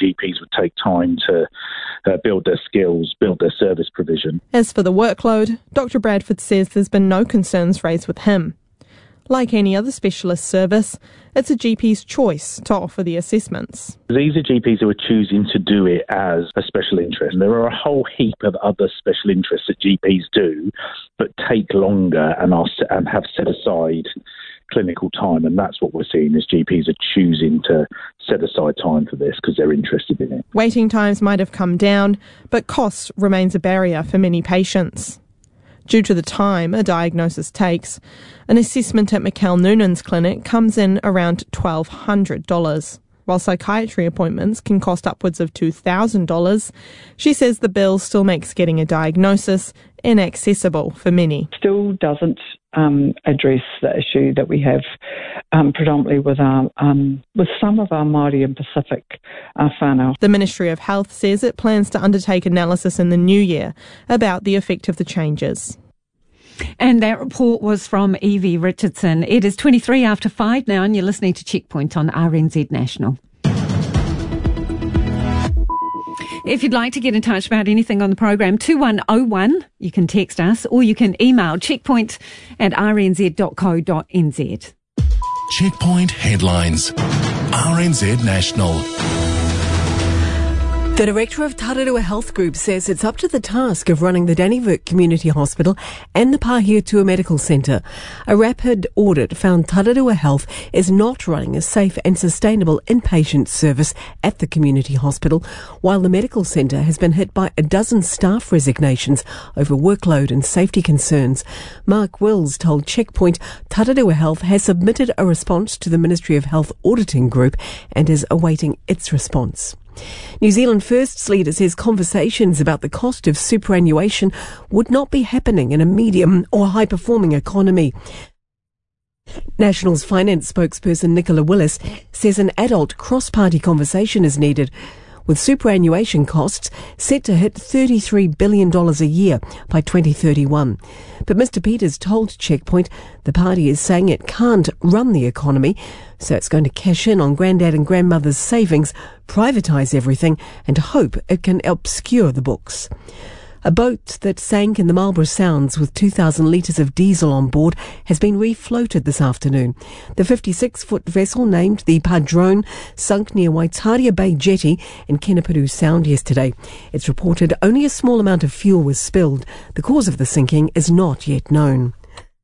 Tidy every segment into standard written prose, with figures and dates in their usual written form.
GPs would take time to build their skills, build their service provision. As for the workload, Dr Bradford says there's been no concerns raised with him. Like any other specialist service, it's a GP's choice to offer the assessments. These are GPs who are choosing to do it as a special interest. And there are a whole heap of other special interests that GPs do, but take longer and have set aside clinical time. And that's what we're seeing, is GPs are choosing to set aside time for this because they're interested in it. Waiting times might have come down, but cost remains a barrier for many patients. Due to the time a diagnosis takes, an assessment at Mikel Noonan's clinic comes in around $1,200. While psychiatry appointments can cost upwards of $2,000, she says the bill still makes getting a diagnosis inaccessible for many. Still doesn't address the issue that we have predominantly with some of our Māori and Pacific whānau. The Ministry of Health says it plans to undertake analysis in the new year about the effect of the changes. And that report was from Evie Richardson. It is 23 after 5 now, and you're listening to Checkpoint on RNZ National. If you'd like to get in touch about anything on the program, 2101, you can text us or you can email checkpoint@rnz.co.nz. Checkpoint headlines. RNZ National. The director of Tararua Health Group says it's up to the task of running the Dannevirke Community Hospital and the Pahiatua Medical Centre. A rapid audit found Tararua Health is not running a safe and sustainable inpatient service at the community hospital, while the medical centre has been hit by a dozen staff resignations over workload and safety concerns. Mark Wills told Checkpoint Tararua Health has submitted a response to the Ministry of Health Auditing Group and is awaiting its response. New Zealand First's leader says conversations about the cost of superannuation would not be happening in a medium or high-performing economy. National's finance spokesperson Nicola Willis says an adult cross-party conversation is needed, with superannuation costs set to hit $33 billion a year by 2031. But Mr Peters told Checkpoint the party is saying it can't run the economy, so it's going to cash in on granddad and grandmother's savings, privatise everything, and hope it can obscure the books. A boat that sank in the Marlborough Sounds with 2,000 litres of diesel on board has been refloated this afternoon. The 56-foot vessel, named the Padrone, sunk near Waitaria Bay Jetty in Keneperu Sound yesterday. It's reported only a small amount of fuel was spilled. The cause of the sinking is not yet known.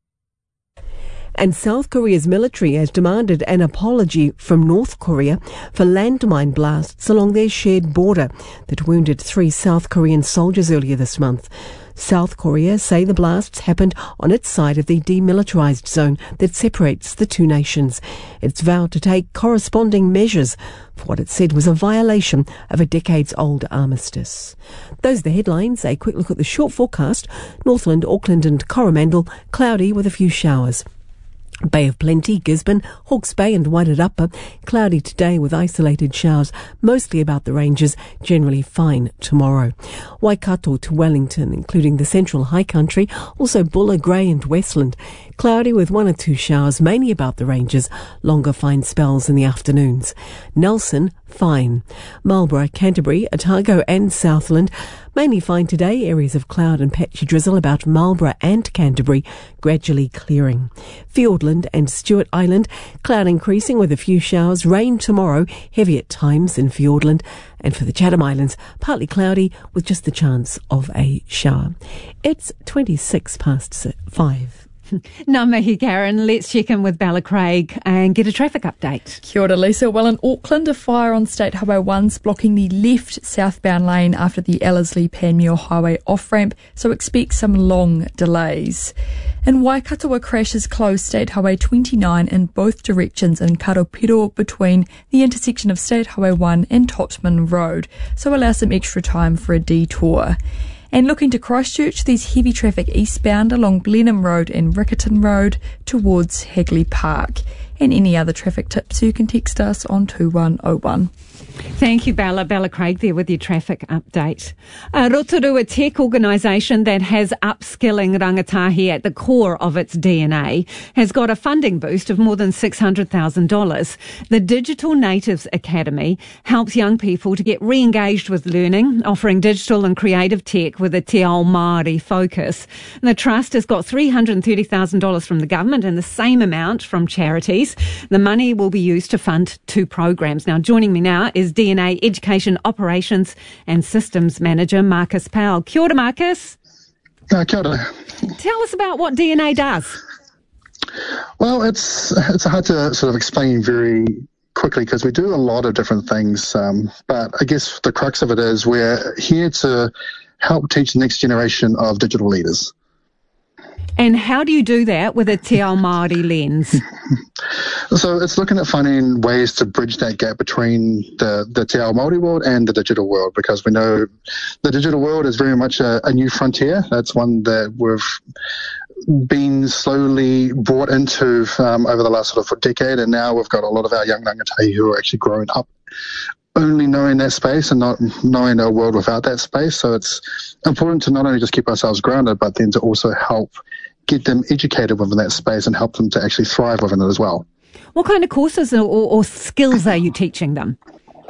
And South Korea's military has demanded an apology from North Korea for landmine blasts along their shared border that wounded 3 South Korean soldiers earlier this month. South Korea say the blasts happened on its side of the demilitarized zone that separates the two nations. It's vowed to take corresponding measures for what it said was a violation of a decades-old armistice. Those are the headlines. A quick look at the short forecast. Northland, Auckland and Coromandel, cloudy with a few showers. Bay of Plenty, Gisborne, Hawke's Bay and Wairarapa, cloudy today with isolated showers, mostly about the ranges, generally fine tomorrow. Waikato to Wellington, including the central high country, also Buller, Grey and Westland, cloudy with 1 or 2 showers, mainly about the ranges, longer fine spells in the afternoons. Nelson, fine. Marlborough, Canterbury, Otago and Southland, mainly fine today, areas of cloud and patchy drizzle about Marlborough and Canterbury, gradually clearing. Fiordland and Stewart Island, cloud increasing with a few showers, rain tomorrow, heavy at times in Fiordland, and for the Chatham Islands, partly cloudy with just the chance of a shower. It's 26 past 5. Ngā mihi, Karen. Let's check in with Bella Craig and get a traffic update. Kia ora, Lisa. Well, in Auckland, a fire on State Highway 1's blocking the left southbound lane after the Ellerslie-Panmure Highway off-ramp, so expect some long delays. In Waikato, a crash has closed State Highway 29 in both directions in Karopiro between the intersection of State Highway 1 and Totman Road, so allow some extra time for a detour. And looking to Christchurch, there's heavy traffic eastbound along Blenheim Road and Riccarton Road towards Hagley Park. and any other traffic tips, you can text us on 2101. Thank you, Bella. Bella Craig there with your traffic update. Rotorua, a tech organisation that has upskilling rangatahi at the core of its DNA, has got a funding boost of more than $600,000. The Digital Natives Academy helps young people to get re-engaged with learning, offering digital and creative tech with a te ao Māori focus. The trust has got $330,000 from the government and the same amount from charities. The money will be used to fund 2 programs. Now, joining me now is DNA Education Operations and Systems Manager Marcus Powell. Kia ora, Marcus. Kia ora. Tell us about what DNA does. Well, it's hard to sort of explain very quickly because we do a lot of different things, but I guess the crux of it is we're here to help teach the next generation of digital leaders. And how do you do that with a te ao Māori lens? So it's looking at finding ways to bridge that gap between the te ao Māori world and the digital world, because we know the digital world is very much a new frontier. That's one that we've been slowly brought into over the last sort of decade, and now we've got a lot of our young rangatahi who are actually growing up only knowing that space and not knowing a world without that space. So it's important to not only just keep ourselves grounded, but then to also help get them educated within that space and help them to actually thrive within it as well. What kind of courses or skills are you teaching them?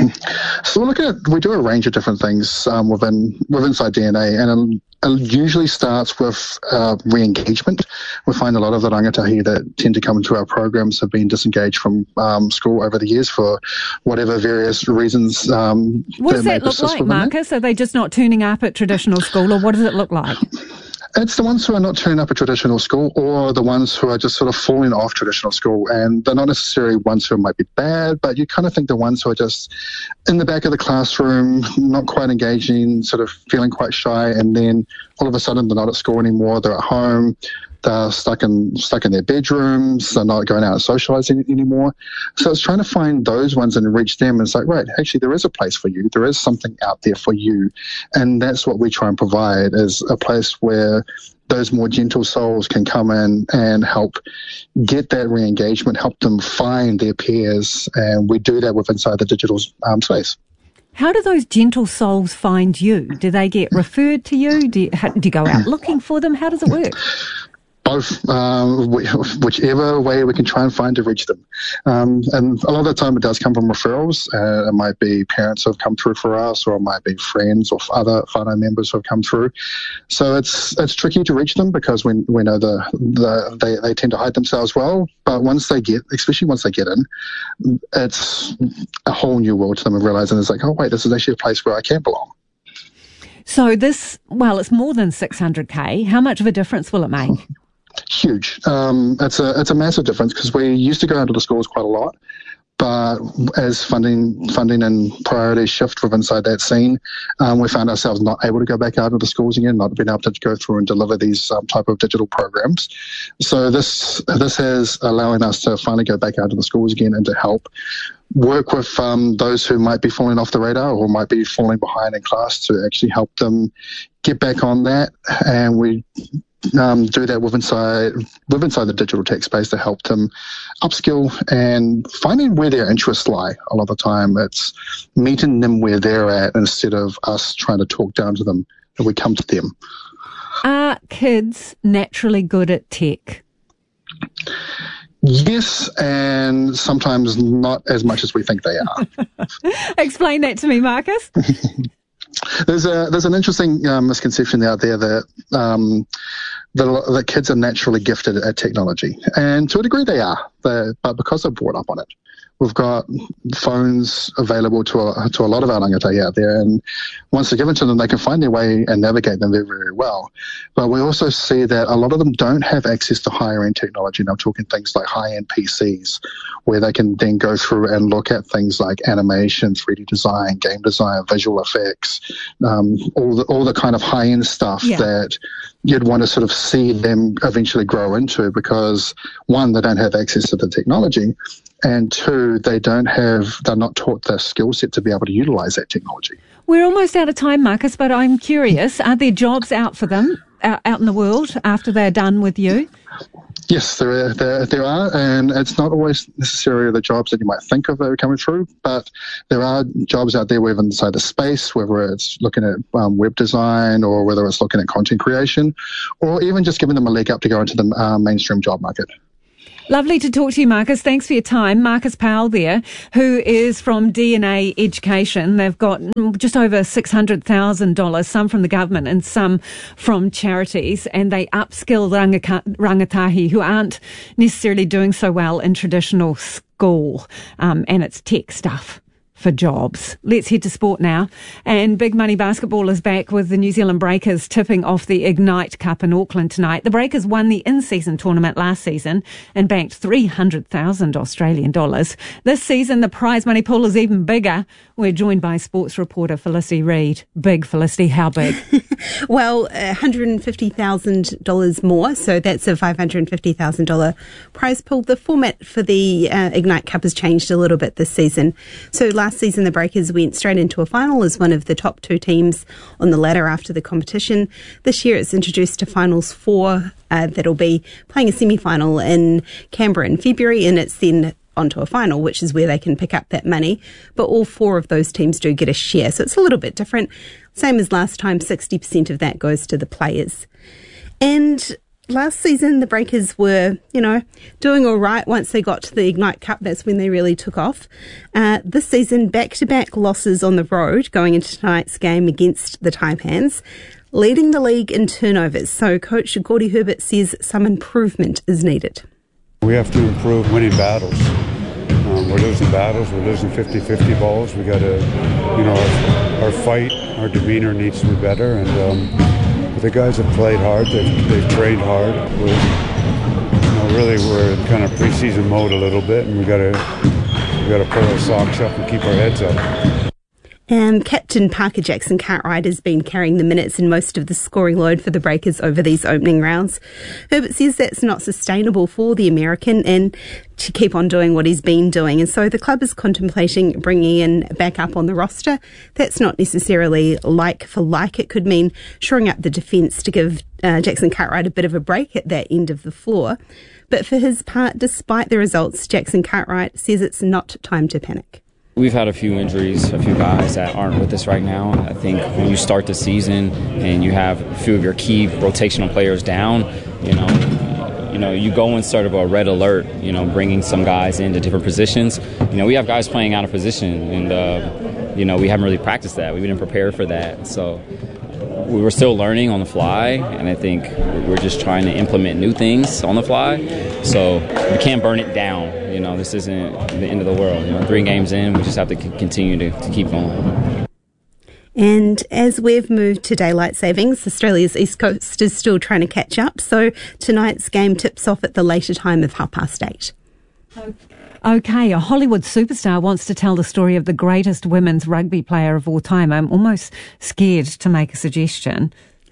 So we do a range of different things inside DNA, and it usually starts with re-engagement. We find a lot of the rangatahi that tend to come into our programs have been disengaged from school over the years for whatever various reasons. What does that look like, Marcus? Are they just not turning up at traditional school, or what does it look like? It's the ones who are not turning up at traditional school, or the ones who are just sort of falling off traditional school. And they're not necessarily ones who might be bad, but you kind of think the ones who are just in the back of the classroom, not quite engaging, sort of feeling quite shy, and then all of a sudden they're not at school anymore, they're at home. They're stuck in their bedrooms. They're not going out and socializing anymore. So it's trying to find those ones and reach them. And it's like, right, actually, there is a place for you. There is something out there for you. And that's what we try and provide, is a place where those more gentle souls can come in and help get that re-engagement, help them find their peers. And we do that inside the digital space. How do those gentle souls find you? Do they get referred to you? Do you go out looking for them? How does it work? Both, whichever way we can try and find to reach them. And a lot of the time it does come from referrals. It might be parents who have come through for us, or it might be friends or other whānau members who have come through. So it's tricky to reach them because we know they tend to hide themselves well. But especially once they get in, it's a whole new world to them, of realizing it's like, oh wait, this is actually a place where I can belong. So it's more than 600K. How much of a difference will it make? Huge. It's a massive difference, because we used to go into the schools quite a lot, but as funding and priorities shift inside that scene, we found ourselves not able to go back out into the schools again, not being able to go through and deliver these type of digital programs. So this has allowing us to finally go back out to the schools again and to help work with those who might be falling off the radar or might be falling behind in class, to actually help them get back on that. And we do that inside the digital tech space to help them upskill and finding where their interests lie. A lot of the time it's meeting them where they're at instead of us trying to talk down to them, and we come to them. Are kids naturally good at tech? Yes, and sometimes not as much as we think they are. Explain that to me, Marcus. There's an interesting misconception out there that kids are naturally gifted at technology, and to a degree they are, but because they're brought up on it. We've got phones available to a lot of our rangatahi out there, and once they're given to them, they can find their way and navigate them very, very well. But we also see that a lot of them don't have access to higher-end technology, and I'm talking things like high-end PCs, where they can then go through and look at things like animation, 3D design, game design, visual effects, all the kind of high-end stuff that you'd want to sort of see them eventually grow into, because one, they don't have access to the technology, and 2, they're not taught the skill set to be able to utilise that technology. We're almost out of time, Marcus, but I'm curious, are there jobs out for them out in the world after they're done with you? Yes, there are, and it's not always necessarily the jobs that you might think of that are coming through, but there are jobs out there whether inside the space, whether it's looking at web design or whether it's looking at content creation, or even just giving them a leg up to go into the mainstream job market. Lovely to talk to you, Marcus. Thanks for your time. Marcus Powell there, who is from DNA Education. They've got just over $600,000, some from the government and some from charities, and they upskill rangatahi who aren't necessarily doing so well in traditional school, and it's tech stuff for jobs. Let's head to sport now. And big money basketball is back with the New Zealand Breakers tipping off the Ignite Cup in Auckland tonight. The Breakers won the in-season tournament last season and banked 300,000 Australian dollars. This season, the prize money pool is even bigger. We're joined by sports reporter Felicity Reid. Big, Felicity, how big? Well, $150,000 more, so that's a $550,000 prize pool. The format for the Ignite Cup has changed a little bit this season. So last season, the Breakers went straight into a final as one of the top 2 teams on the ladder after the competition. This year, it's introduced to finals 4 that'll be playing a semi-final in Canberra in February, and it's then onto a final, which is where they can pick up that money. But all 4 of those teams do get a share, so it's a little bit different. Same as last time, 60% of that goes to the players. And last season, the Breakers were, doing all right once they got to the Ignite Cup. That's when they really took off. This season, back-to-back losses on the road going into tonight's game against the Taipans, leading the league in turnovers. So Coach Gordy Herbert says some improvement is needed. We have to improve winning battles. We're losing battles. We're losing 50-50 balls. We got to, our fight, our demeanor needs to be better. And the guys have played hard. They've trained hard. We're in kind of preseason mode a little bit, and we got to pull our socks up and keep our heads up. Captain Parker Jackson Cartwright has been carrying the minutes and most of the scoring load for the Breakers over these opening rounds. Herbert says that's not sustainable for the American and to keep on doing what he's been doing. And so the club is contemplating bringing in back up on the roster. That's not necessarily like for like. It could mean shoring up the defence to give Jackson Cartwright a bit of a break at that end of the floor. But for his part, despite the results, Jackson Cartwright says it's not time to panic. We've had a few injuries, a few guys that aren't with us right now. I think when you start the season and you have a few of your key rotational players down, you go in sort of a red alert, bringing some guys into different positions. We have guys playing out of position, and, we haven't really practiced that. We didn't prepare for that. So we were still learning on the fly, and I think we're just trying to implement new things on the fly. So we can't burn it down. This isn't the end of the world. 3 games in, we just have to continue to keep going. And as we've moved to daylight savings, Australia's East Coast is still trying to catch up. So tonight's game tips off at the later time of 8:30. Okay, a Hollywood superstar wants to tell the story of the greatest women's rugby player of all time. I'm almost scared to make a suggestion.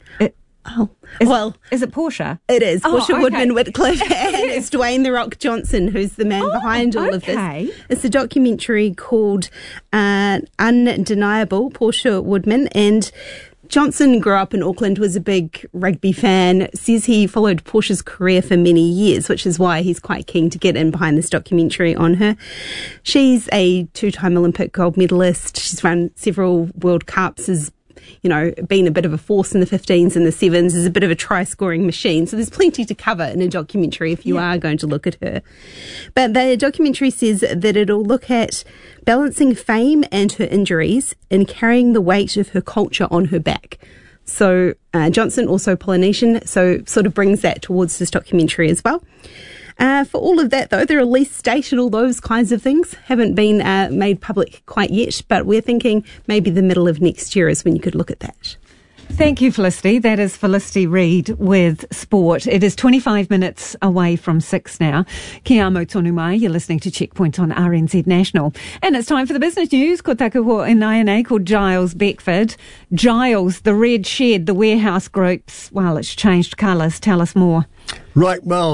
Is it Portia? It is. Portia Woodman-Whitcliffe, and it's Dwayne "The Rock" Johnson who's the man behind all of this. It's a documentary called Undeniable, Portia Woodman, and Johnson grew up in Auckland, was a big rugby fan, says he followed Portia's career for many years, which is why he's quite keen to get in behind this documentary on her. She's a 2-time Olympic gold medalist. She's run several World Cups, has been a bit of a force in the 15s and the 7s, is a bit of a try-scoring machine. So there's plenty to cover in a documentary if you are going to look at her. But the documentary says that it'll look at balancing fame and her injuries and carrying the weight of her culture on her back. So Johnson, also Polynesian, so sort of brings that towards this documentary as well. For all of that, though, the release date and all those kinds of things haven't been made public quite yet, but we're thinking maybe the middle of next year is when you could look at that. Thank you, Felicity. That is Felicity Reid with Sport. It is 25 minutes away from 6 now. Kia amo tonu mai, you're listening to Checkpoint on RNZ National. And it's time for the business news. Ko taku ho inai called Giles Beckford. Giles, the red shed, the warehouse groups, well, it's changed colours. Tell us more. Right, well,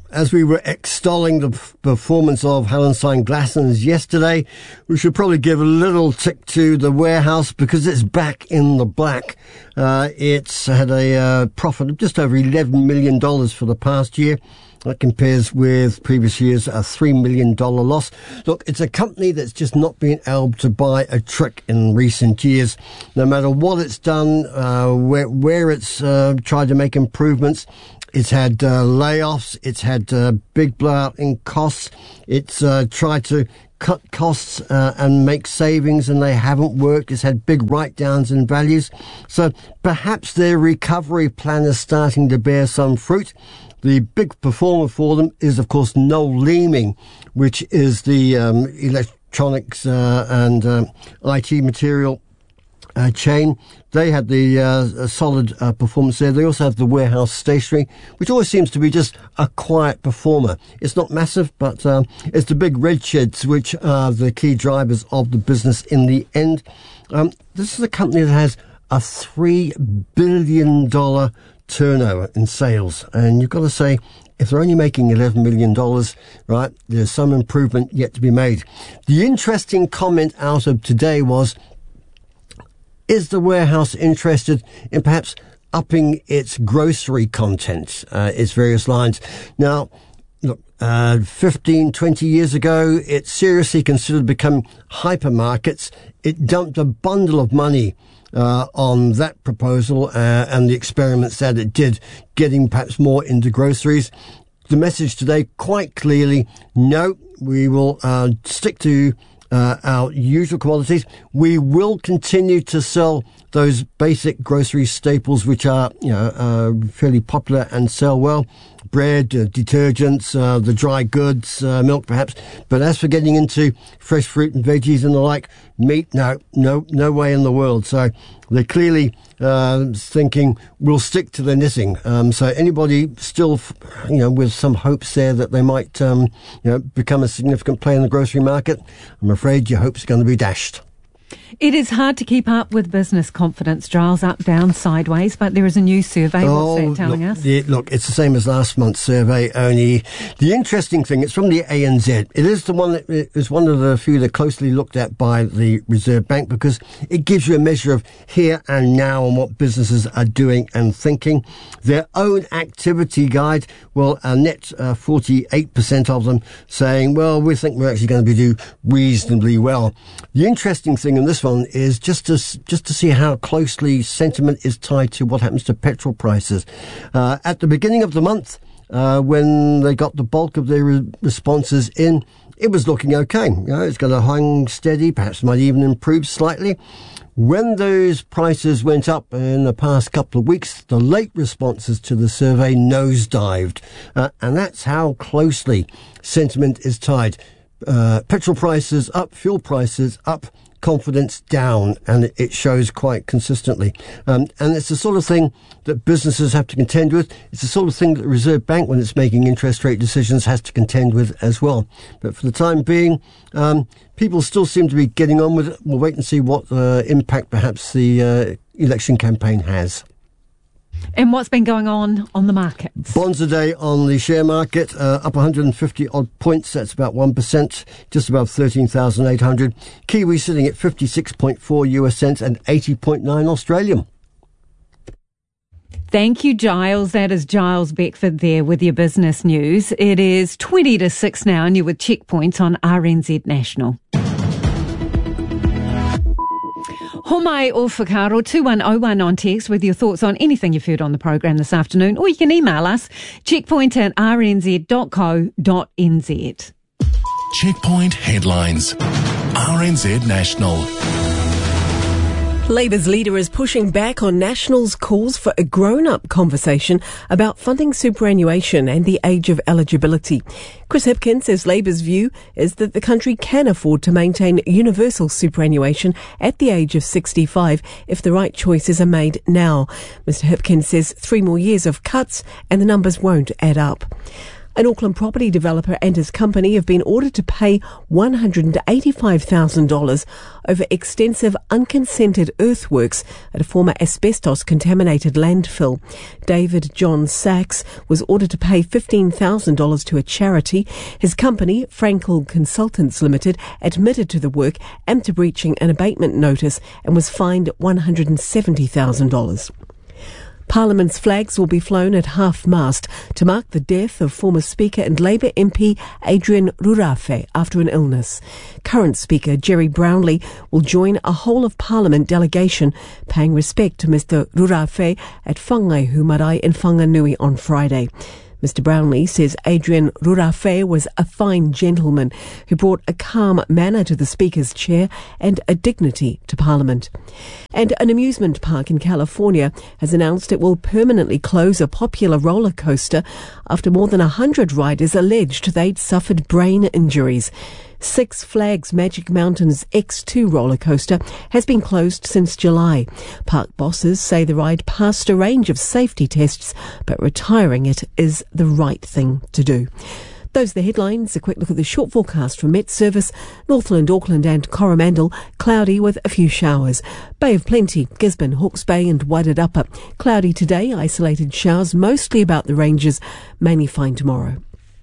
as we were extolling the performance of Hallenstein Glassons yesterday, we should probably give a little tick to the warehouse because it's back in the black. It's had a profit of just over $11 million for the past year. That compares with previous year's $3 million loss. Look, it's a company that's just not been able to buy a trick in recent years. No matter what it's done, where it's tried to make improvements, it's had layoffs, it's had big blowout in costs, it's tried to cut costs and make savings, and they haven't worked. It's had big write-downs in values. So perhaps their recovery plan is starting to bear some fruit. The big performer for them is, of course, Noel Leeming, which is the electronics and IT material chain. They had the solid performance there. They also have the warehouse stationery, which always seems to be just a quiet performer. It's not massive, but it's the big red sheds which are the key drivers of the business in the end. This is a company that has a $3 billion turnover in sales, and you've got to say, if they're only making $11 million, right, there's some improvement yet to be made. The interesting comment out of today was, is the warehouse interested in perhaps upping its grocery content, its various lines? Now, look, 15, 20 years ago, it seriously considered becoming hypermarkets. It dumped a bundle of money on that proposal and the experiments that it did, getting perhaps more into groceries. The message today, quite clearly, no, we will stick to our usual commodities. We will continue to sell those basic grocery staples, which are fairly popular and sell well. Bread, detergents, the dry goods, milk perhaps. But as for getting into fresh fruit and veggies and the like, meat, no way in the world. So they're clearly thinking we'll stick to the knitting. So anybody still, with some hopes there that they might, become a significant player in the grocery market, I'm afraid your hopes are going to be dashed. It is hard to keep up with business confidence, Giles, up, down, sideways, but there is a new survey. What's that telling us? Look, it's the same as last month's survey, only the interesting thing, it's from the ANZ. It is the one that is one of the few that are closely looked at by the Reserve Bank because it gives you a measure of here and now and what businesses are doing and thinking. Their own activity guide, well, a net 48% of them saying, well, we think we're actually going to do reasonably well. The interesting thing in this one is just to see how closely sentiment is tied to what happens to petrol prices. At the beginning of the month, when they got the bulk of their responses in, it was looking okay. It's going to hang steady, perhaps might even improve slightly. When those prices went up in the past couple of weeks, the late responses to the survey nosedived. And that's how closely sentiment is tied. Petrol prices up, fuel prices up, confidence down, and it shows quite consistently. And it's the sort of thing that businesses have to contend with. It's the sort of thing that the Reserve Bank, when it's making interest rate decisions, has to contend with as well. But for the time being, people still seem to be getting on with it. We'll wait and see what impact perhaps the election campaign has. And what's been going on the markets? Bonds a day on the share market, up 150 odd points. That's about 1%, just above 13,800. Kiwi sitting at 56.4 US cents and 80.9 Australian. Thank you, Giles. That is Giles Beckford there with your business news. It is 20 to 6 now, and you're with Checkpoint on RNZ National. Homai o Whakaro, 2101 on text with your thoughts on anything you've heard on the program this afternoon, or you can email us, checkpoint@rnz.co.nz. Checkpoint headlines. RNZ National. Labour's leader is pushing back on National's calls for a grown-up conversation about funding superannuation and the age of eligibility. Chris Hipkins says Labour's view is that the country can afford to maintain universal superannuation at the age of 65 if the right choices are made now. Mr Hipkins says 3 more years of cuts and the numbers won't add up. An Auckland property developer and his company have been ordered to pay $185,000 over extensive unconsented earthworks at a former asbestos-contaminated landfill. David John Sachs was ordered to pay $15,000 to a charity. His company, Frankel Consultants Limited, admitted to the work after breaching an abatement notice and was fined $170,000. Parliament's flags will be flown at half-mast to mark the death of former Speaker and Labour MP Adrian Rurafe after an illness. Current Speaker Gerry Brownlee will join a whole-of-Parliament delegation paying respect to Mr Rurafe at Whangai Marae in Whanganui on Friday. Mr Brownlee says Adrian Rurafe was a fine gentleman who brought a calm manner to the Speaker's chair and a dignity to Parliament. And an amusement park in California has announced it will permanently close a popular roller coaster after more than 100 riders alleged they'd suffered brain injuries. Six Flags Magic Mountain's X2 roller coaster has been closed since July. Park bosses say the ride passed a range of safety tests, but retiring it is the right thing to do. Those are the headlines. A quick look at the short forecast from Met Service. Northland, Auckland and Coromandel, cloudy with a few showers. Bay of Plenty, Gisborne, Hawke's Bay and Wairarapa. Cloudy today, isolated showers mostly about the ranges, mainly fine tomorrow.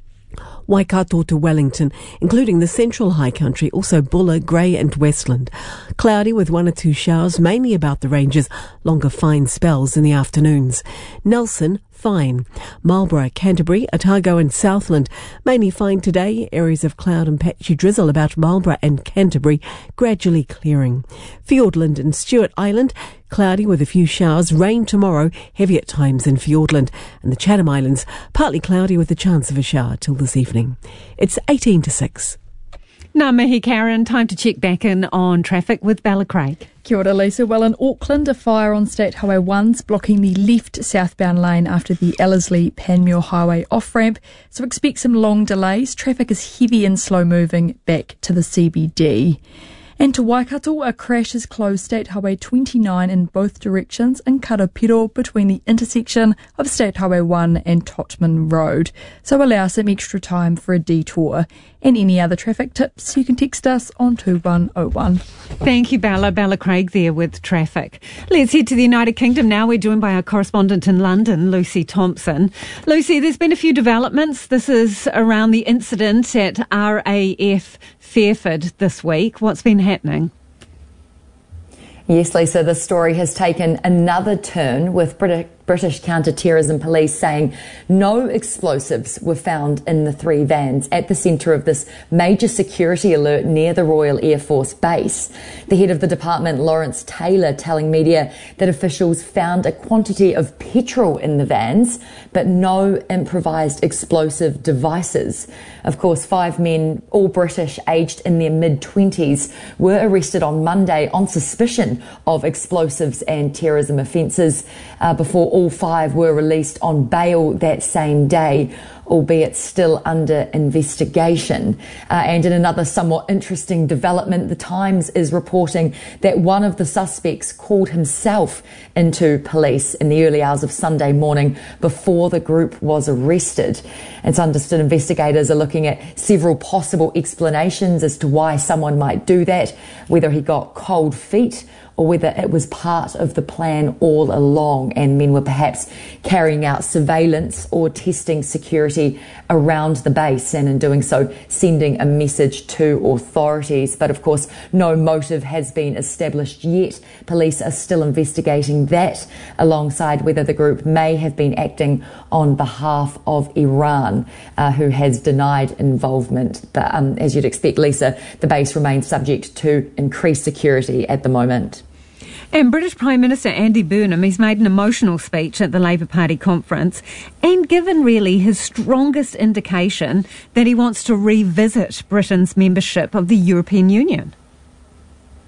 Waikato to Wellington, including the central high country, also Buller, Grey and Westland. Cloudy with one or two showers, mainly about the ranges, longer fine spells in the afternoons. Nelson, fine. Marlborough, Canterbury, Otago and Southland, mainly fine today. Areas of cloud and patchy drizzle about Marlborough and Canterbury, gradually clearing. Fiordland and Stewart Island, cloudy with a few showers, rain tomorrow, heavy at times in Fiordland. And the Chatham Islands, partly cloudy with a chance of a shower till this evening. It's 18 to 6. Ngā mihi, Karen. Time to check back in on traffic with Bella Craig. Kia ora, Lisa. Well, in Auckland, a fire on State Highway 1's blocking the left southbound lane after the Ellerslie-Panmure Highway off-ramp. So expect some long delays. Traffic is heavy and slow moving back to the CBD. And to Waikato, a crash has closed State Highway 29 in both directions in Karapiro between the intersection of State Highway 1 and Totman Road. So allow some extra time for a detour. And any other traffic tips, you can text us on 2101. Thank you, Bella. Bella Craig there with traffic. Let's head to the United Kingdom now. We're joined by our correspondent in London, Lucy Thompson. Lucy, there's been a few developments. This is around the incident at RAF Fairford this week. What's been happening? Yes, Lisa, the story has taken another turn with British counter-terrorism police saying no explosives were found in the three vans at the centre of this major security alert near the Royal Air Force Base. The head of the department, Lawrence Taylor, telling media that officials found a quantity of petrol in the vans, but no improvised explosive devices. Of course, 5 men, all British, aged in their mid-20s, were arrested on Monday on suspicion of explosives and terrorism offences before all 5 were released on bail that same day, albeit still under investigation. And in another somewhat interesting development, The Times is reporting that one of the suspects called himself into police in the early hours of Sunday morning before the group was arrested. It's understood investigators are looking at several possible explanations as to why someone might do that, whether he got cold feet or whether it was part of the plan all along and men were perhaps carrying out surveillance or testing security around the base and in doing so sending a message to authorities. But of course no motive has been established yet. Police are still investigating that alongside whether the group may have been acting on behalf of Iran, who has denied involvement. But as you'd expect, Lisa, the base remains subject to increased security at the moment. And British Prime Minister Andy Burnham, he's made an emotional speech at the Labour Party conference and given really his strongest indication that he wants to revisit Britain's membership of the European Union.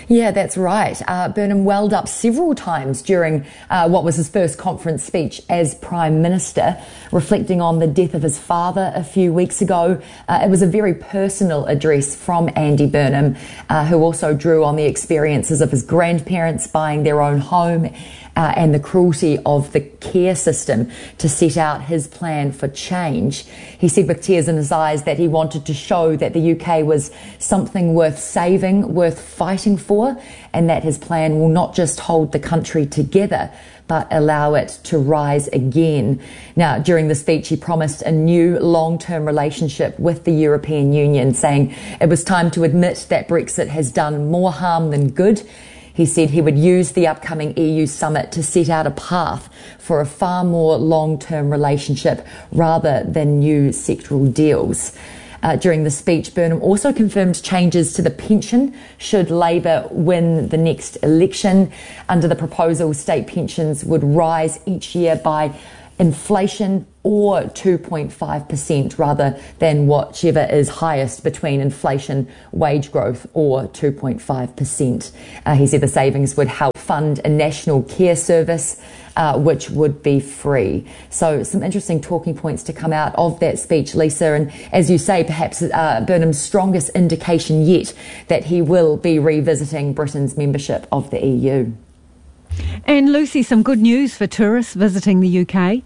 Yeah, that's right. Burnham welled up several times during what was his first conference speech as Prime Minister, reflecting on the death of his father a few weeks ago. It was a very personal address from Andy Burnham, who also drew on the experiences of his grandparents buying their own home and the cruelty of the care system to set out his plan for change. He said with tears in his eyes that he wanted to show that the UK was something worth saving, worth fighting for, and that his plan will not just hold the country together, but allow it to rise again. Now, during the speech, he promised a new long-term relationship with the European Union, saying it was time to admit that Brexit has done more harm than good. He said he would use the upcoming EU summit to set out a path for a far more long-term relationship rather than new sectoral deals. During the speech, Burnham also confirmed changes to the pension should Labor win the next election. Under the proposal, state pensions would rise each year by inflation or 2.5% rather than whichever is highest between inflation, wage growth or 2.5%. He said the savings would help fund a national care service which would be free. So some interesting talking points to come out of that speech, Lisa, and as you say, perhaps Burnham's strongest indication yet that he will be revisiting Britain's membership of the EU. And Lucy, some good news for tourists visiting the UK.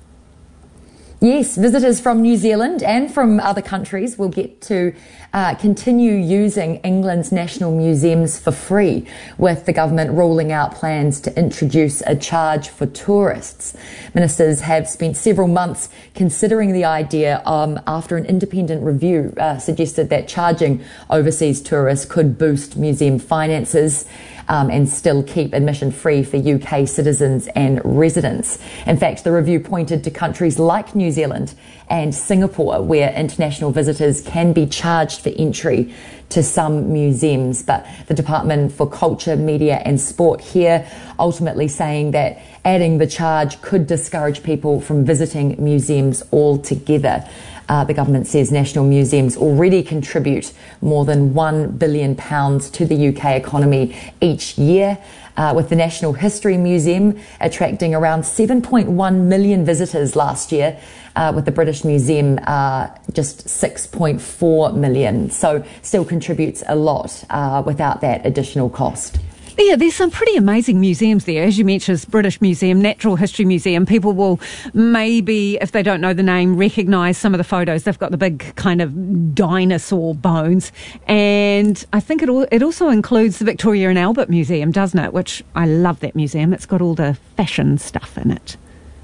Yes, visitors from New Zealand and from other countries will get to continue using England's national museums for free, with the government ruling out plans to introduce a charge for tourists. Ministers have spent several months considering the idea after an independent review suggested that charging overseas tourists could boost museum finances and still keep admission free for UK citizens and residents. In fact, the review pointed to countries like New Zealand and Singapore, where international visitors can be charged for entry to some museums. But the Department for Culture, Media and Sport here ultimately saying that adding the charge could discourage people from visiting museums altogether. The government says national museums already contribute more than £1 billion to the UK economy each year, with the National History Museum attracting around 7.1 million visitors last year, with the British Museum just 6.4 million. So still contributes a lot without that additional cost. Yeah, there's some pretty amazing museums there. As you mentioned, British Museum, Natural History Museum. People will maybe, if they don't know the name, recognise some of the photos. They've got the big kind of dinosaur bones. And I think it also includes the Victoria and Albert Museum, doesn't it? Which I love that museum. It's got all the fashion stuff in it.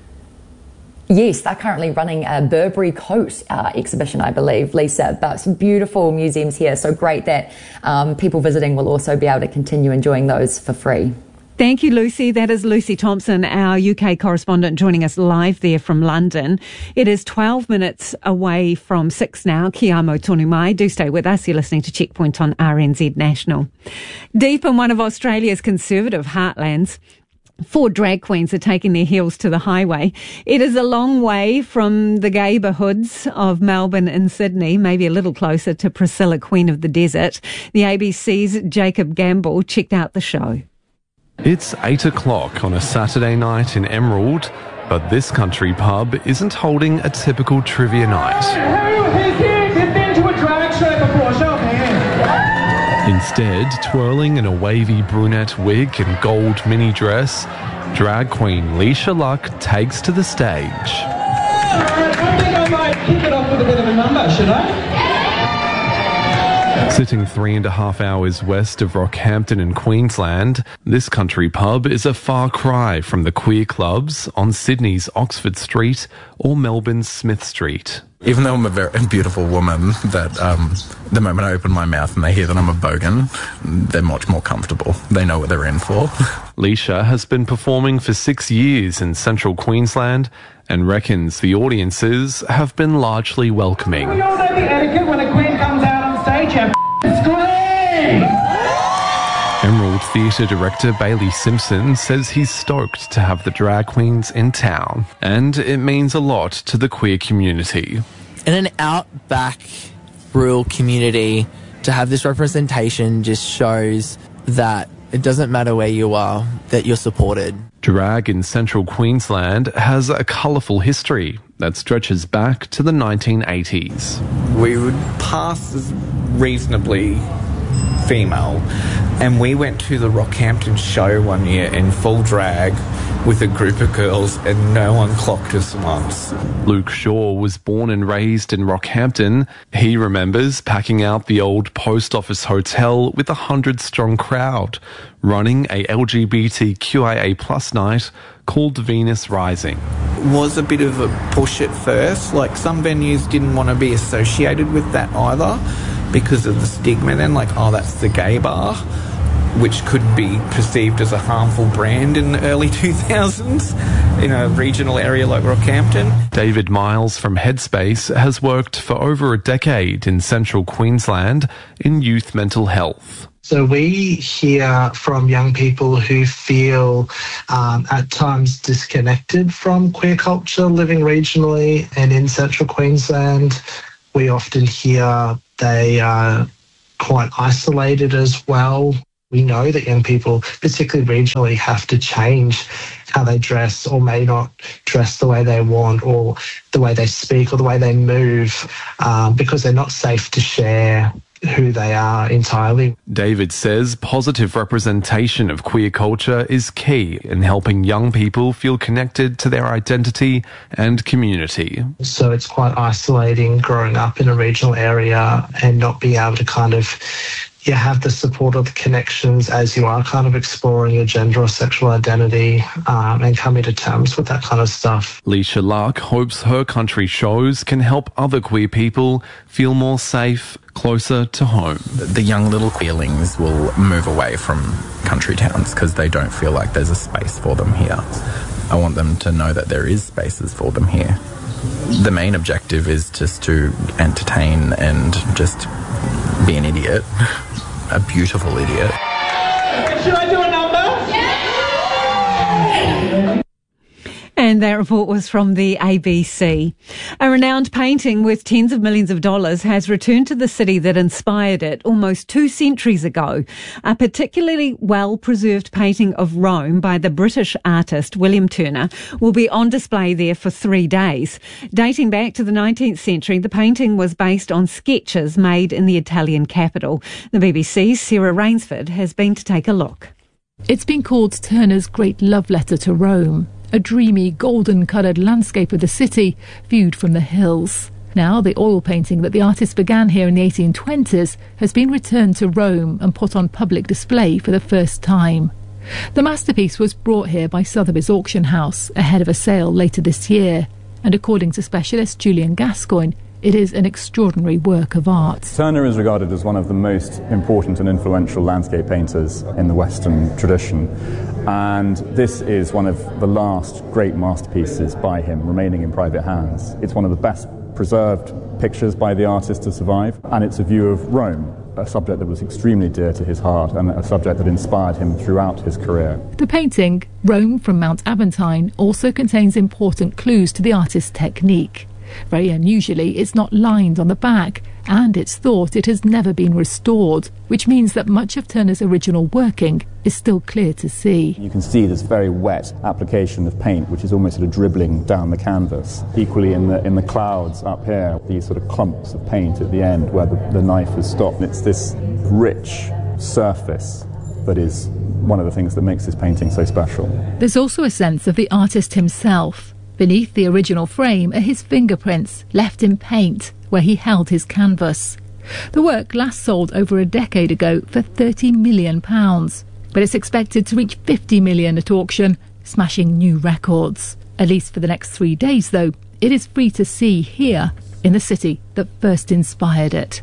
Yes, they're currently running a Burberry coat exhibition, I believe, Lisa, but some beautiful museums here. So great that people visiting will also be able to continue enjoying those for free. Thank you, Lucy. That is Lucy Thompson, our UK correspondent, joining us live there from London. It is 12 minutes away from 6 now. Kia amo tonu mai. Do stay with us. You're listening to Checkpoint on RNZ National. Deep in one of Australia's conservative heartlands, 4 drag queens are taking their heels to the highway. It is a long way from the neighbourhoods of Melbourne and Sydney, maybe a little closer to Priscilla, Queen of the Desert. The ABC's Jacob Gamble checked out the show. It's 8 o'clock on a Saturday night in Emerald, but this country pub isn't holding a typical trivia night. Who's here who's been to a drag show before? Show of hands. Instead, twirling in a wavy brunette wig and gold mini dress, drag queen Leisha Luck takes to the stage. I think I might kick it off with a bit of a number, should I? Sitting 3.5 hours west of Rockhampton in Queensland, this country pub is a far cry from the queer clubs on Sydney's Oxford Street or Melbourne's Smith Street. Even though I'm a very beautiful woman, that the moment I open my mouth and they hear that I'm a bogan, they're much more comfortable. They know what they're in for. Leisha has been performing for 6 years in central Queensland and reckons the audiences have been largely welcoming. We all know the etiquette when a queen comes out on stage and scream! Emerald Theatre director Bailey Simpson says he's stoked to have the drag queens in town, and it means a lot to the queer community. In an outback rural community, to have this representation just shows that it doesn't matter where you are, that you're supported. Drag in central Queensland has a colourful history that stretches back to the 1980s. We would pass as reasonably female, and we went to the Rockhampton show one year in full drag with a group of girls, and no one clocked us once. Luke Shaw was born and raised in Rockhampton. He remembers packing out the old post office hotel with a 100-strong crowd, running a LGBTQIA+ night called Venus Rising. Was a bit of a push at first. Like, some venues didn't want to be associated with that either because of the stigma then, like, oh, that's the gay bar, which could be perceived as a harmful brand in the early 2000s in a regional area like Rockhampton. David Miles from Headspace has worked for over a decade in central Queensland in youth mental health. So we hear from young people who feel at times disconnected from queer culture living regionally and in central Queensland. We often hear they are quite isolated as well. We know that young people, particularly regionally, have to change how they dress or may not dress the way they want or the way they speak or the way they move because they're not safe to share who they are entirely. David says positive representation of queer culture is key in helping young people feel connected to their identity and community. So it's quite isolating growing up in a regional area and not being able to kind of have the support or the connections as you are kind of exploring your gender or sexual identity and coming to terms with that kind of stuff. Leisha Lark hopes her country shows can help other queer people feel more safe, closer to home. The young little queerlings will move away from country towns because they don't feel like there's a space for them here. I want them to know that there is spaces for them here. The main objective is just to entertain and just be an idiot. A beautiful idiot. Should I do a number? Yeah! And that report was from the ABC. A renowned painting worth tens of millions of dollars has returned to the city that inspired it almost 2 centuries ago. A particularly well-preserved painting of Rome by the British artist William Turner will be on display there for 3 days. Dating back to the 19th century, the painting was based on sketches made in the Italian capital. The BBC's Sarah Rainsford has been to take a look. It's been called Turner's great love letter to Rome. A dreamy, golden-coloured landscape of the city viewed from the hills. Now, the oil painting that the artist began here in the 1820s has been returned to Rome and put on public display for the first time. The masterpiece was brought here by Sotheby's auction house ahead of a sale later this year, and according to specialist Julian Gascoigne, it is an extraordinary work of art. Turner is regarded as one of the most important and influential landscape painters in the Western tradition, and this is one of the last great masterpieces by him remaining in private hands. It's one of the best preserved pictures by the artist to survive, and it's a view of Rome, a subject that was extremely dear to his heart and a subject that inspired him throughout his career. The painting, Rome from Mount Aventine, also contains important clues to the artist's technique. Very unusually, it's not lined on the back, and it's thought it has never been restored, which means that much of Turner's original working is still clear to see. You can see this very wet application of paint, which is almost sort of dribbling down the canvas. Equally in the clouds up here, these sort of clumps of paint at the end where the knife has stopped. It's this rich surface that is one of the things that makes this painting so special. There's also a sense of the artist himself. Beneath the original frame are his fingerprints, left in paint, where he held his canvas. The work last sold over a decade ago for £30 million, but it's expected to reach $50 million at auction, smashing new records. At least for the next 3 days, though, it is free to see here in the city that first inspired it.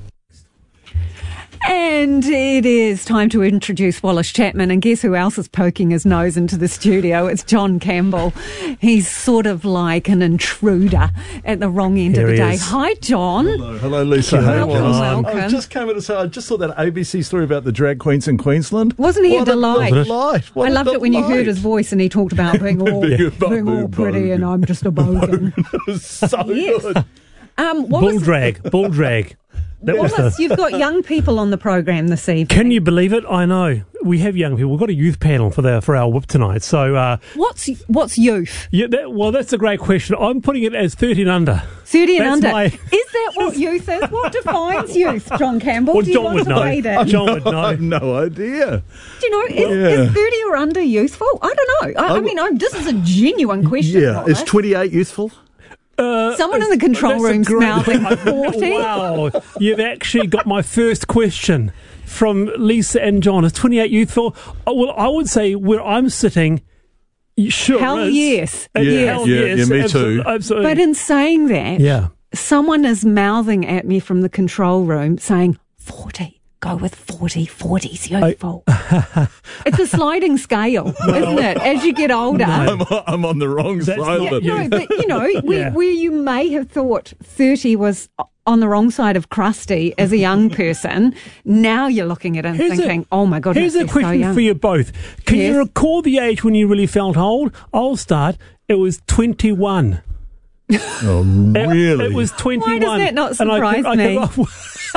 And it is time to introduce Wallace Chapman, and guess who else is poking his nose into the studio? It's John Campbell. He's sort of like an intruder at the wrong end of the day. Hi, John. Hello, Lisa. Welcome. I just came in to say, I just saw that ABC story about the drag queens in Queensland. Wasn't he a delight? I loved it when you heard his voice and he talked about being all pretty and I'm just a bogan. So good. Bull drag. That was Wallace, you've got young people on the program this evening. Can you believe it? I know. We have young people. We've got a youth panel for our whip tonight. So, what's youth? Yeah, that's a great question. I'm putting it as 30 and under. 30 and That's under. Is that what youth is? What defines youth, John Campbell? Well, Do you John want would to know. wade in? John would know. I have no idea. Do you know, is 30 or under youthful? I don't know. I mean, this is a genuine question. Yeah, Wallace. is 28 youthful? Someone in the control room's mouthing 40. Wow, you've actually got my first question from Lisa and John. Is 28 youthful? Well, I would say where I'm sitting, sure Hell is. yes. Hell yes. Me too. Absolutely. But in saying that, someone is mouthing at me from the control room saying 40. Go with 40. 40's youthful. It's a sliding scale, isn't it? As you get older. I'm on the wrong side of it. No, but you know, where you may have thought 30 was on the wrong side of crusty as a young person, now you're looking at it and thinking, oh my goodness, here's a question for you both. Can you recall the age when you really felt old? I'll start. It was 21. Oh, really? It was 21. Why does that not surprise me?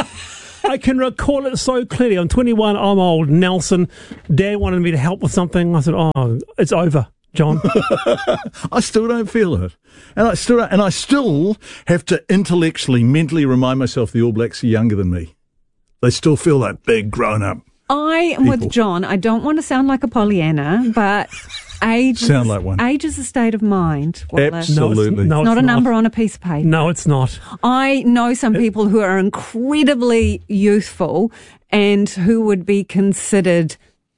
I can recall it so clearly. I'm 21. I'm old. Nelson. Dad wanted me to help with something. I said, "Oh, it's over, John." I still don't feel it, and I still have to intellectually, mentally remind myself the All Blacks are younger than me. They still feel that big, grown-up. I am with John. I don't want to sound like a Pollyanna, but age is a state of mind. Wallace. Absolutely. It's not a number on a piece of paper. No, it's not. I know some people who are incredibly youthful and who would be considered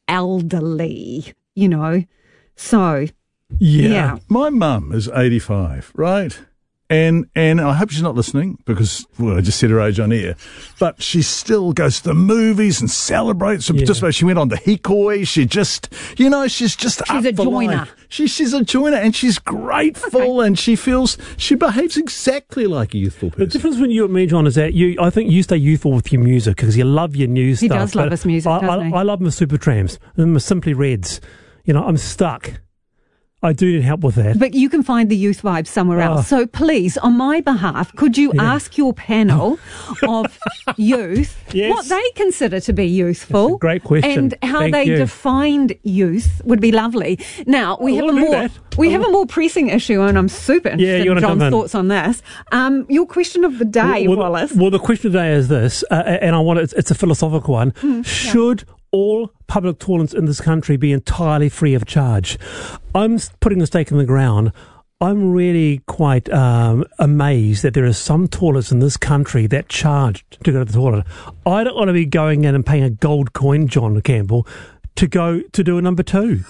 elderly, you know. So, yeah. My mum is 85, right? And I hope she's not listening because, well, I just said her age on air. But she still goes to the movies and celebrates. She went on the Hikoi. She just, she's just She's a joiner. She's a joiner and she's grateful and she behaves exactly like a youthful person. The difference between you and me, John, is that I think you stay youthful with your music because you love your new stuff. He does love his music, doesn't he? I love my Supertrams and my Simply Reds. I'm stuck. I do need help with that. But you can find the youth vibe somewhere else. So please, on my behalf, could you ask your panel of youth what they consider to be youthful? That's a great question. And how Thank they you. defined youth would be lovely. Now, we have a more pressing issue, and I'm super interested in John's thoughts on this. Your question of the day, Wallace. Well, the question of the day is this, and it's a philosophical one. Should all public toilets in this country be entirely free of charge? I'm putting a stake in the ground. I'm really quite amazed that there are some toilets in this country that charge to go to the toilet. I don't want to be going in and paying a gold coin, John Campbell, to go to do a number 2.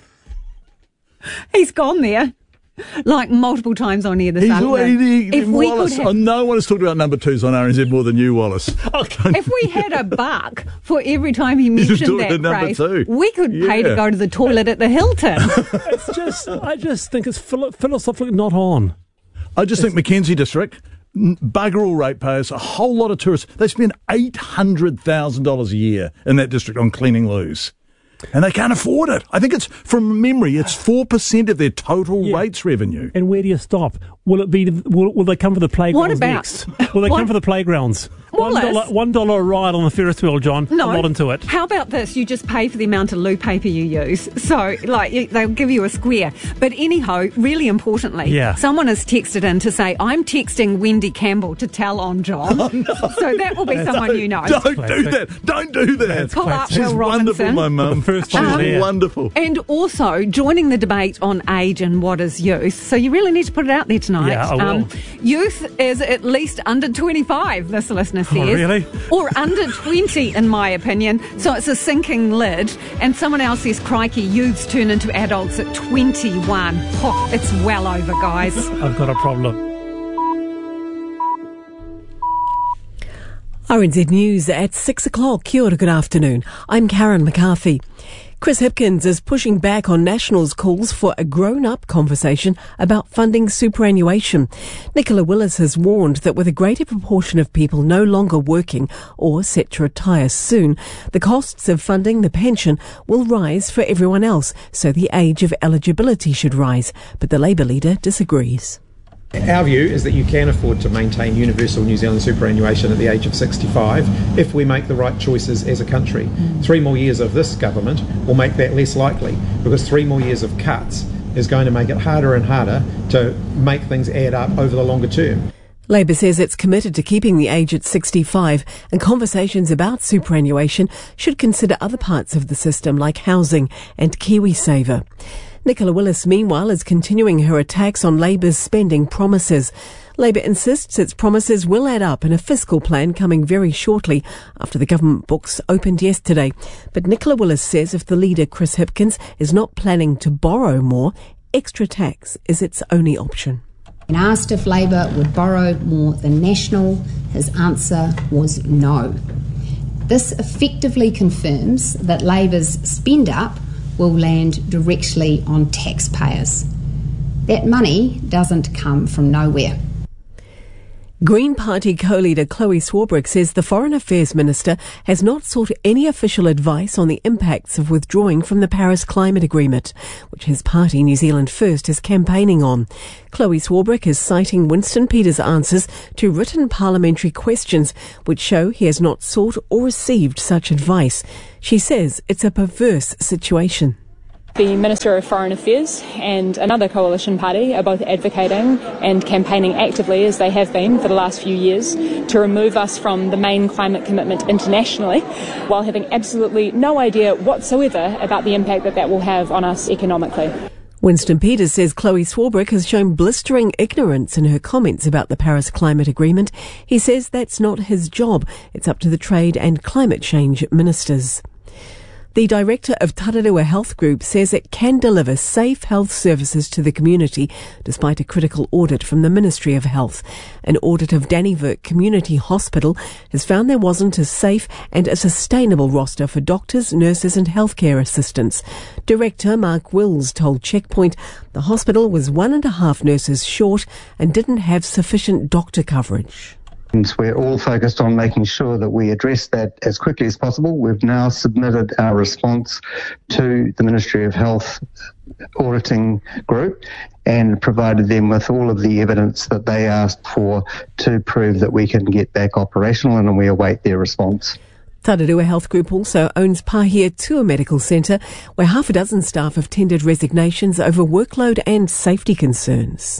He's gone there. Like multiple times on here this afternoon. No one has talked about number 2s on RNZ more than you, Wallace. If we had a buck for every time he mentioned that phrase, we could pay to go to the toilet at the Hilton. I just think it's philosophically not on. I just think Mackenzie District, bugger all ratepayers, a whole lot of tourists. They spend $800,000 a year in that district on cleaning loos. And they can't afford it. I think it's, from memory, it's 4% of their total rates revenue. And where do you stop? Will it be? Will they come for the playgrounds next? Will they come for the playgrounds? $1 a ride on the Ferris wheel, John. No. I'm not into it. How about this? You just pay for the amount of loo paper you use. So, they'll give you a square. But anyhow, really importantly, someone has texted in to say, I'm texting Wendy Campbell to tell on John. Oh, no. So that will be someone you know. Don't do that. Don't do that. Pull up She's Will Robinson. wonderful, my mum. First time She's wonderful. And also, joining the debate on age and what is youth. So you really need to put it out there tonight. Yeah, I will. Youth is at least under 25, this listener says. Oh, really? Or under 20, in my opinion. So it's a sinking lid. And someone else says, crikey, youths turn into adults at 21. Oh, it's well over, guys. I've got a problem. RNZ News at 6 o'clock. Kia ora, good afternoon. I'm Karen McCarthy. Chris Hipkins is pushing back on National's calls for a grown-up conversation about funding superannuation. Nicola Willis has warned that with a greater proportion of people no longer working or set to retire soon, the costs of funding the pension will rise for everyone else, so the age of eligibility should rise. But the Labour leader disagrees. Our view is that you can afford to maintain universal New Zealand superannuation at the age of 65 if we make the right choices as a country. 3 more years of this government will make that less likely, because 3 more years of cuts is going to make it harder and harder to make things add up over the longer term. Labor says it's committed to keeping the age at 65, and conversations about superannuation should consider other parts of the system like housing and KiwiSaver. Nicola Willis, meanwhile, is continuing her attacks on Labor's spending promises. Labor insists its promises will add up in a fiscal plan coming very shortly after the government books opened yesterday. But Nicola Willis says if the leader, Chris Hipkins, is not planning to borrow more, extra tax is its only option. When asked if Labor would borrow more than National, his answer was no. This effectively confirms that Labor's spend up will land directly on taxpayers. That money doesn't come from nowhere. Green Party co-leader Chloe Swarbrick says the Foreign Affairs Minister has not sought any official advice on the impacts of withdrawing from the Paris Climate Agreement, which his party, New Zealand First, is campaigning on. Chloe Swarbrick is citing Winston Peters' answers to written parliamentary questions, which show he has not sought or received such advice. She says it's a perverse situation. The Minister of Foreign Affairs and another coalition party are both advocating and campaigning actively, as they have been for the last few years, to remove us from the main climate commitment internationally, while having absolutely no idea whatsoever about the impact that will have on us economically. Winston Peters says Chloe Swarbrick has shown blistering ignorance in her comments about the Paris Climate Agreement. He says that's not his job. It's up to the trade and climate change ministers. The director of Tararua Health Group says it can deliver safe health services to the community despite a critical audit from the Ministry of Health. An audit of Dannyvirk Community Hospital has found there wasn't a safe and a sustainable roster for doctors, nurses and healthcare assistants. Director Mark Wills told Checkpoint the hospital was 1.5 nurses short and didn't have sufficient doctor coverage. We're all focused on making sure that we address that as quickly as possible. We've now submitted our response to the Ministry of Health auditing group and provided them with all of the evidence that they asked for to prove that we can get back operational, and we await their response. Tararua Health Group also owns Pahia Tua Medical Centre, where 6 staff have tendered resignations over workload and safety concerns.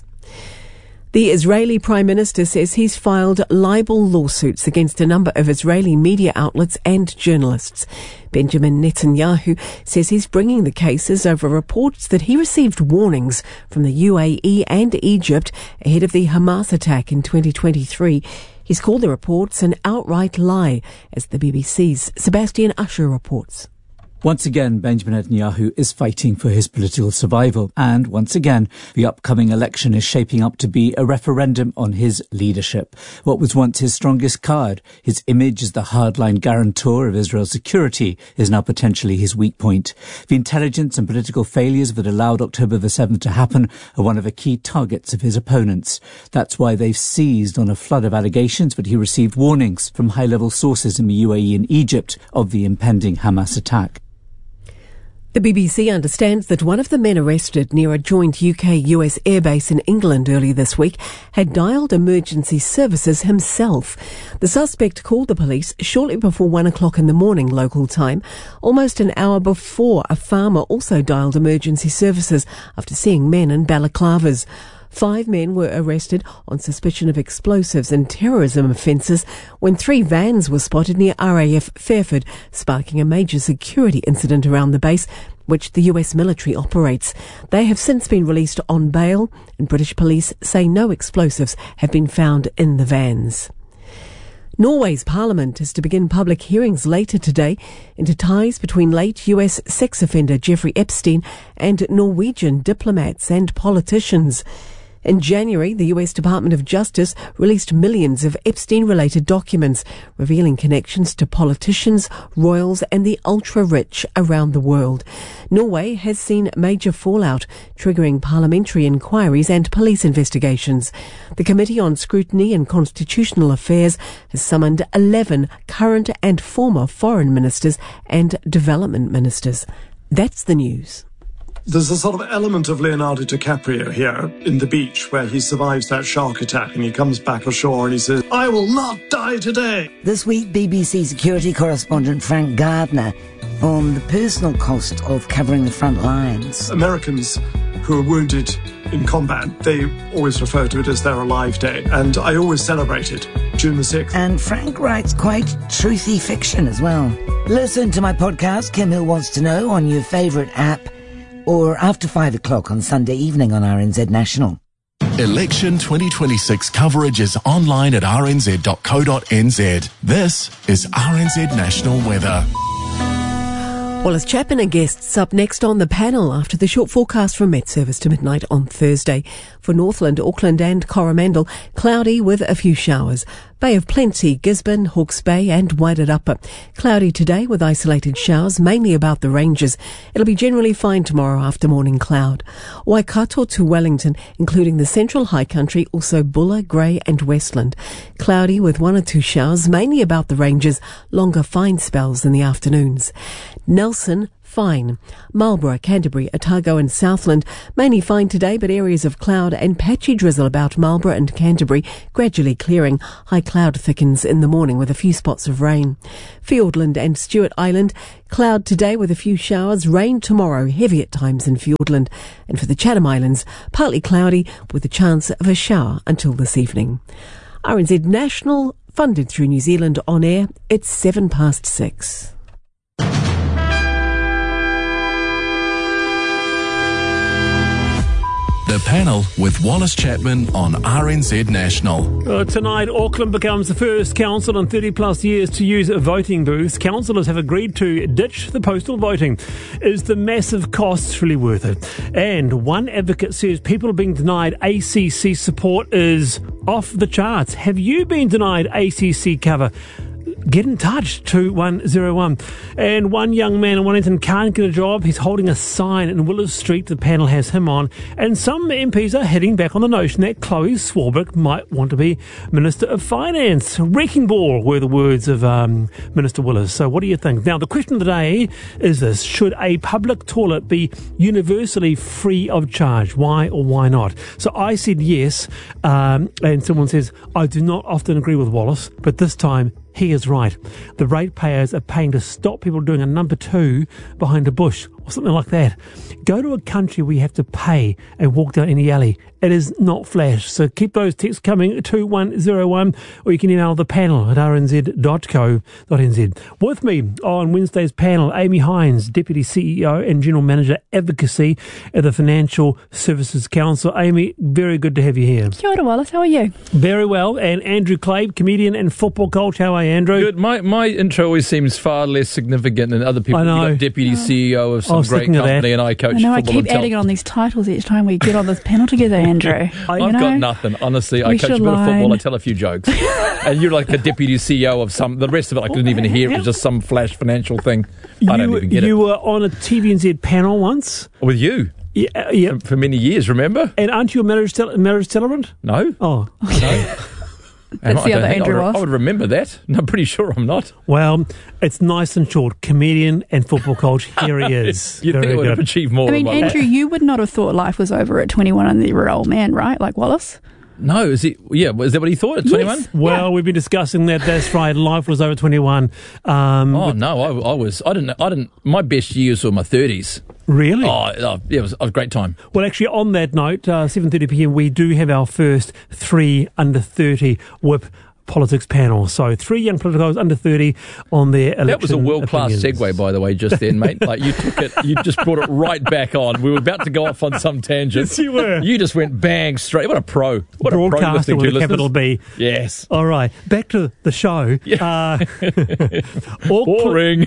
The Israeli Prime Minister says he's filed libel lawsuits against a number of Israeli media outlets and journalists. Benjamin Netanyahu says he's bringing the cases over reports that he received warnings from the UAE and Egypt ahead of the Hamas attack in 2023. He's called the reports an outright lie, as the BBC's Sebastian Usher reports. Once again, Benjamin Netanyahu is fighting for his political survival. And once again, the upcoming election is shaping up to be a referendum on his leadership. What was once his strongest card, his image as the hardline guarantor of Israel's security, is now potentially his weak point. The intelligence and political failures that allowed October the 7th to happen are one of the key targets of his opponents. That's why they've seized on a flood of allegations that he received warnings from high-level sources in the UAE and Egypt of the impending Hamas attack. The BBC understands that one of the men arrested near a joint UK-US airbase in England earlier this week had dialled emergency services himself. The suspect called the police shortly before 1 o'clock in the morning local time, almost an hour before a farmer also dialled emergency services after seeing men in balaclavas. 5 men were arrested on suspicion of explosives and terrorism offences when 3 vans were spotted near RAF Fairford, sparking a major security incident around the base, which the US military operates. They have since been released on bail, and British police say no explosives have been found in the vans. Norway's parliament is to begin public hearings later today into ties between late US sex offender Jeffrey Epstein and Norwegian diplomats and politicians. In January, the US Department of Justice released millions of Epstein-related documents, revealing connections to politicians, royals and the ultra-rich around the world. Norway has seen major fallout, triggering parliamentary inquiries and police investigations. The Committee on Scrutiny and Constitutional Affairs has summoned 11 current and former foreign ministers and development ministers. That's the news. There's a sort of element of Leonardo DiCaprio here in The Beach where he survives that shark attack and he comes back ashore and he says, "I will not die today." This week, BBC security correspondent Frank Gardner on the personal cost of covering the front lines. Americans who are wounded in combat, they always refer to it as their Alive Day, and I always celebrate it, June the 6th. And Frank writes quite truthy fiction as well. Listen to my podcast, Kim Hill Wants to Know, on your favourite app, or after 5 o'clock on Sunday evening on RNZ National. Election 2026 coverage is online at rnz.co.nz. This is RNZ National Weather. Wallace Chapman and guests up next on the panel after the short forecast from Met Service to midnight on Thursday. For Northland, Auckland and Coromandel, cloudy with a few showers. Bay of Plenty, Gisborne, Hawke's Bay and Wairarapa. Cloudy today with isolated showers, mainly about the ranges. It'll be generally fine tomorrow after morning cloud. Waikato to Wellington, including the central high country, also Bulla, Grey and Westland. Cloudy with 1 or 2 showers, mainly about the ranges, longer fine spells in the afternoons. Nelson, fine. Marlborough, Canterbury, Otago and Southland, mainly fine today, but areas of cloud and patchy drizzle about Marlborough and Canterbury, gradually clearing. High cloud thickens in the morning with a few spots of rain. Fiordland and Stewart Island, cloud today with a few showers, rain tomorrow, heavy at times in Fiordland. And for the Chatham Islands, partly cloudy with a chance of a shower until this evening. RNZ National, funded through New Zealand On Air, it's 6:07. The panel with Wallace Chapman on RNZ National. Tonight, Auckland becomes the first council in 30 plus years to use voting booths. Councillors have agreed to ditch the postal voting. Is the massive cost really worth it? And one advocate says people being denied ACC support is off the charts. Have you been denied ACC cover? Get in touch, 2101. And one young man in Wellington can't get a job. He's holding a sign in Willows Street. The panel has him on. And some MPs are hitting back on the notion that Chloe Swarbrick might want to be Minister of Finance. Wrecking ball were the words of Minister Willis. So what do you think? Now, the question of the day is this. Should a public toilet be universally free of charge? Why or why not? So I said yes. And someone says, I do not often agree with Wallace, but this time he is right. The ratepayers are paying to stop people doing a number 2 behind a bush or something like that. Go to a country where you have to pay and walk down any alley. It is not flash. So keep those texts coming, 2101, or you can email the panel at rnz.co.nz. With me on Wednesday's panel, Amy Hines, Deputy CEO and General Manager Advocacy at the Financial Services Council. Amy, very good to have you here. Kia ora, Wallace. How are you? Very well. And Andrew Clabe, comedian and football coach. How are you, Andrew? Good. My intro always seems far less significant than other people. I know. You got Deputy CEO of some great company and I coach football. I keep adding on these titles each time we get on this panel together, Andrew. I've got nothing, honestly. I coach a bit of football, I tell a few jokes. And you're like the Deputy CEO of some, the rest of it I couldn't even hear. It was just some flash financial thing. I don't even get it. You were on a TVNZ panel once. With you? Yeah. For many years, remember? And aren't you a marriage celebrant? No. Oh. No. That's the other Andrew I would remember that. I'm pretty sure I'm not. Well, it's nice and short. Comedian and football coach. Here he is. You'd think I would have achieved more. I mean, Andrew, you would not have thought life was over at 21 and you were an old man, right? Like Wallace? No, is it? Yeah, is that what he thought at 21? Yes. Well, we've been discussing that. That's right. Life was over 21. No, I didn't. My best years were my 30s. Really? Oh, yeah, it was a great time. Well, actually, on that note, 7:30 p.m, we do have our first 3 under 30 whip politics panel. So 3 young politicos under 30 on their election. That was a world-class segue, by the way, just then, mate. Like, you took it, you just brought it right back on. We were about to go off on some tangent. Yes, you were. You just went bang straight. What a pro. What Broadcaster a pro with a capital B. Yes. All right. Back to the show. Yeah. Boring.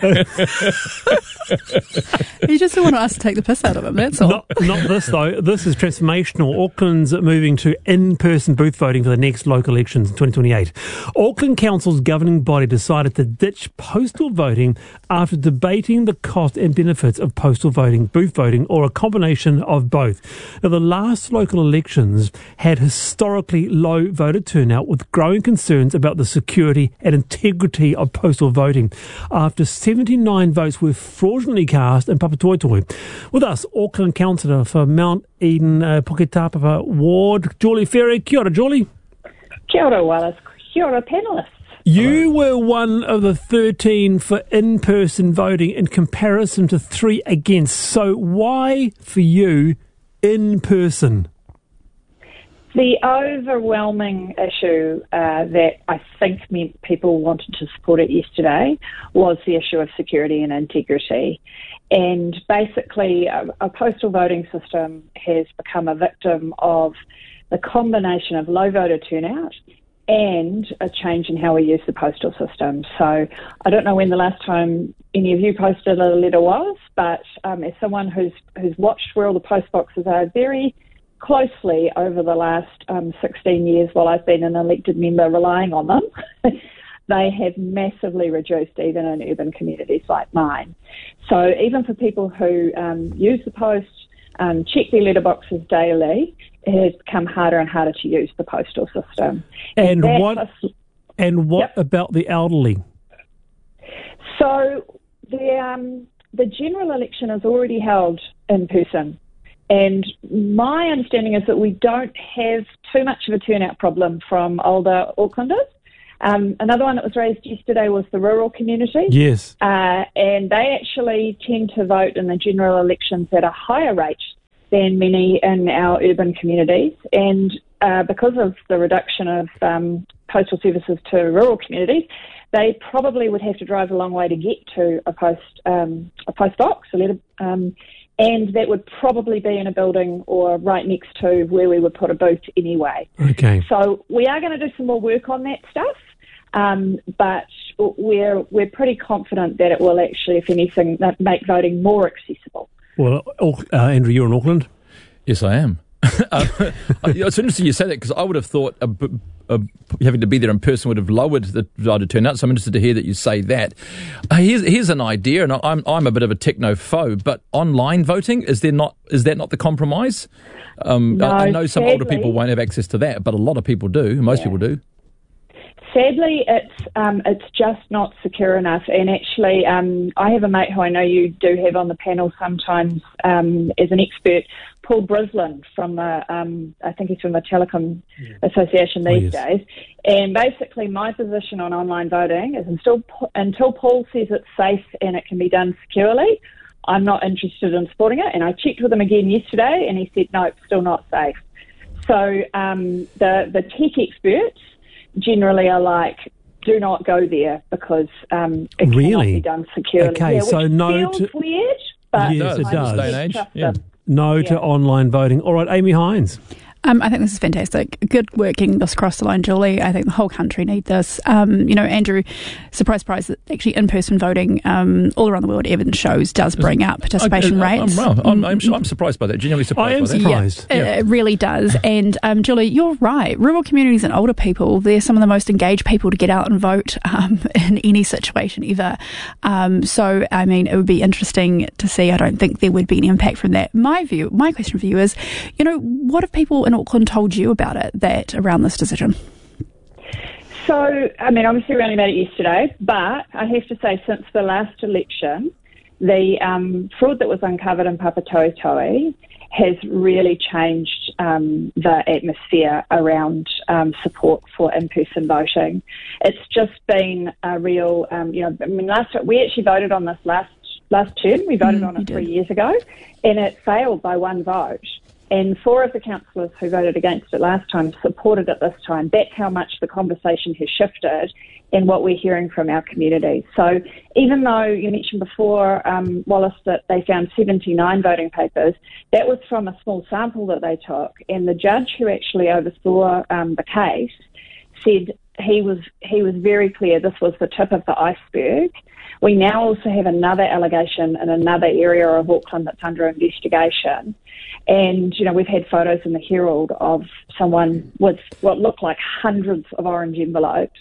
You just want us to take the piss out of him, that's all. Not this, though. This is transformational. Auckland's moving to in-person booth voting for the next local elections in 2028. Auckland Council's governing body decided to ditch postal voting after debating the cost and benefits of postal voting, booth voting, or a combination of both. Now, the last local elections had historically low voter turnout, with growing concerns about the security and integrity of postal voting after 79 votes were fraudulently cast in Papatoetoe. With us, Auckland Councillor for Mount Eden Puketapapa Ward, Julie Ferry. Kia ora, Julie. Kia ora, Wallace. Kia ora, panellists. You were one of the 13 for in-person voting in comparison to 3 against. So why, for you, in-person? The overwhelming issue that I think meant people wanted to support it yesterday was the issue of security and integrity. And basically, a postal voting system has become a victim of the combination of low voter turnout and a change in how we use the postal system. So I don't know when the last time any of you posted a letter was, but as someone who's watched where all the post boxes are very closely over the last 16 years while I've been an elected member relying on them, they have massively reduced even in urban communities like mine. So even for people who use the post, check their letterboxes daily, it has become harder and harder to use the postal system. And what about the elderly? So the general election is already held in person. And my understanding is that we don't have too much of a turnout problem from older Aucklanders. Another one that was raised yesterday was the rural community. Yes. And they actually tend to vote in the general elections at a higher rate than many in our urban communities. And because of the reduction of postal services to rural communities, they probably would have to drive a long way to get to a post box, and that would probably be in a building or right next to where we would put a booth anyway. Okay. So we are going to do some more work on that stuff, but we're pretty confident that it will actually, if anything, make voting more accessible. Well, Andrew, you're in Auckland? Yes, I am. It's interesting you say that, because I would have thought having to be there in person would have lowered the voter turnout, so I'm interested to hear that you say that. Here's an idea, and I'm a bit of a technophobe, but online voting, is that not the compromise? No, I know some sadly, older people won't have access to that, but a lot of people do. Most people do. Sadly, it's just not secure enough. And actually, I have a mate who I know you do have on the panel sometimes as an expert, Paul Brislin from I think he's from the Telecom Association these days. And basically, my position on online voting is until Paul says it's safe and it can be done securely, I'm not interested in supporting it. And I checked with him again yesterday, and he said no, still not safe. So the tech experts generally are like, do not go there because it cannot be done securely. Okay, yeah, so no feels weird, but yes, it does. Day and age. No to online voting. All right, Amy Hines. I think this is fantastic. Good working this across the line, Julie. I think the whole country need this. Andrew, surprise, that actually in-person voting all around the world, evidence shows, does bring up participation rates. I'm surprised by that. Genuinely surprised. I am surprised. Yeah, it really does. And Julie, you're right. Rural communities and older people, they're some of the most engaged people to get out and vote in any situation ever. So, I mean, it would be interesting to see. I don't think there would be an impact from that. My question for you is, what have people in Auckland told you about it, around this decision? So, I mean, obviously we only made it yesterday, but I have to say since the last election, the fraud that was uncovered in Papatoetoe has really changed the atmosphere around support for in-person voting. It's just been a real, we actually voted on this last term. We voted on it 3 years ago, and it failed by one vote. And 4 of the councillors who voted against it last time supported it this time. That's how much the conversation has shifted in what we're hearing from our community. So even though you mentioned before, Wallace, that they found 79 voting papers, that was from a small sample that they took. And the judge who actually oversaw the case said he was very clear this was the tip of the iceberg. We now also have another allegation in another area of Auckland that's under investigation. And, we've had photos in the Herald of someone with what looked like hundreds of orange envelopes.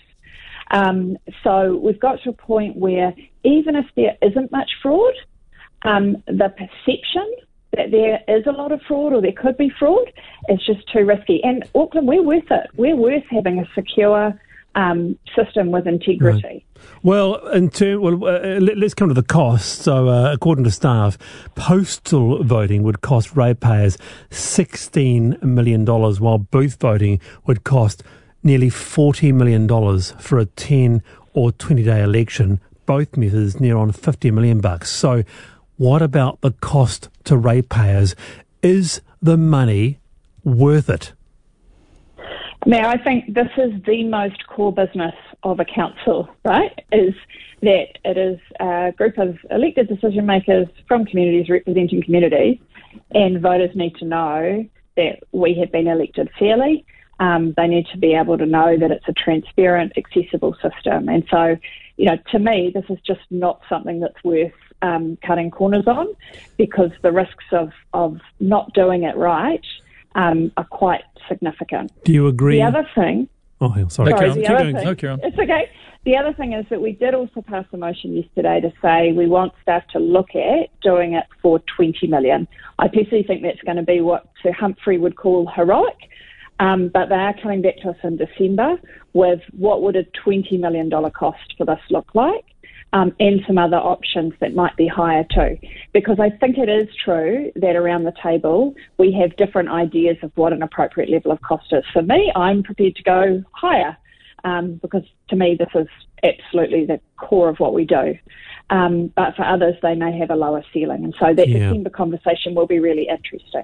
So we've got to a point where even if there isn't much fraud, the perception that there is a lot of fraud or there could be fraud is just too risky. And Auckland, we're worth it. We're worth having a secure system with integrity. Right. Well, let's come to the cost. So, according to staff, postal voting would cost ratepayers $16 million, while booth voting would cost nearly $40 million for a 10 or 20-day election. Both methods near on $50 million. So, what about the cost to ratepayers? Is the money worth it? Now, I think this is the most core business of a council, right, is that it is a group of elected decision makers from communities representing communities, and voters need to know that we have been elected fairly. They need to be able to know that it's a transparent, accessible system. And so, to me, this is just not something that's worth cutting corners on, because the risks of not doing it right are quite significant. Do you agree? The other thing... Oh, sorry. Karen. It's okay. The other thing is that we did also pass a motion yesterday to say we want staff to look at doing it for $20 million. I personally think that's going to be what Sir Humphrey would call heroic, but they are coming back to us in December with what would a $20 million cost for this look like. And some other options that might be higher too. Because I think it is true that around the table we have different ideas of what an appropriate level of cost is. For me, I'm prepared to go higher because to me this is absolutely the core of what we do. But for others, they may have a lower ceiling. And so that December conversation will be really interesting.